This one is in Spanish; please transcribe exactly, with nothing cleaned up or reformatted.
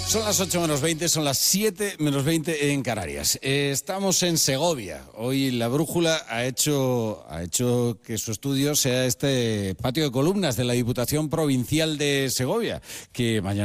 Son las ocho menos veinte, son las siete menos veinte en Canarias. Eh, estamos en Segovia. Hoy la Brújula ha hecho, ha hecho que su estudio sea este patio de columnas de la Diputación Provincial de Segovia, que mañana